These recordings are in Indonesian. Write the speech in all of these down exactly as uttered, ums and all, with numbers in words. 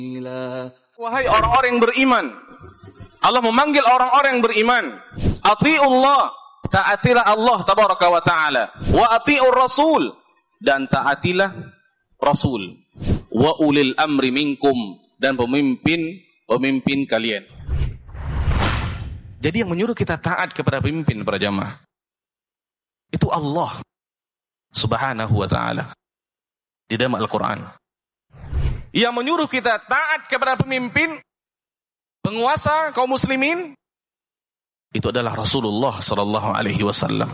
Wahai orang-orang yang beriman, Allah memanggil orang-orang yang beriman. Ati'ullah, taatilah Allah tabaraka wa ta'ala. Wa ati'ur rasul, dan taatilah Rasul. Wa ulil amri minkum, dan pemimpin-pemimpin kalian. Jadi yang menyuruh kita taat kepada pemimpin para jamaah itu Allah subhanahu wa ta'ala di dalam Al-Quran. Yang menyuruh kita taat kepada pemimpin, penguasa kaum muslimin, itu adalah Rasulullah sallallahu alaihi wasallam.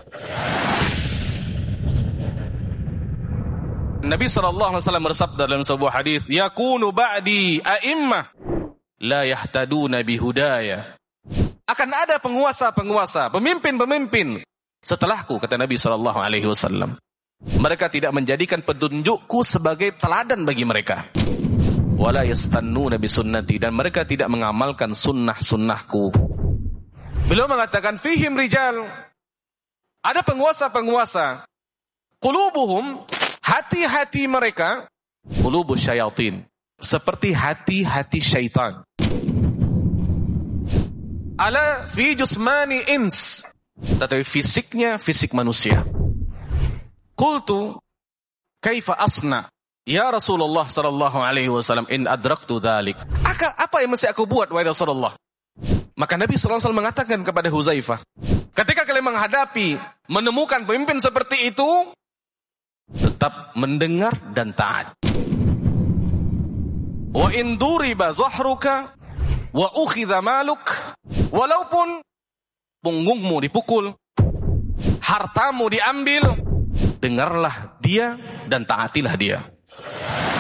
Nabi sallallahu alaihi wasallam bersabda dalam sebuah hadis, "Yakunu ba'di a'immah la yahtaduna bihudaya." Akan ada penguasa-penguasa, pemimpin-pemimpin setelahku, kata Nabi sallallahu alaihi wasallam. Mereka tidak menjadikan petunjukku sebagai teladan bagi mereka. Wala yastannuna bisunnati, dan mereka tidak mengamalkan sunnah-sunnahku. Beliau mengatakan fihim rijal, ada penguasa-penguasa, qulubuhum, hati-hati mereka, qulubus syayatin, seperti hati-hati syaitan. Ala fi jusmani ins, tetapi fisiknya fisik manusia. Qultu kaifa asna ya Rasulullah sallallahu alaihi wasallam in adraktu dzalik. Apa yang mesti aku buat wahai Rasulullah? Maka Nabi sallallahu alaihi wasallam mengatakan kepada Huzaifah, ketika kalian menghadapi, menemukan pemimpin seperti itu, tetap mendengar dan taat. Wa in duriba zahruka wa ukhidha maluk, walaupun punggungmu dipukul, hartamu diambil, dengarlah dia dan taatilah dia.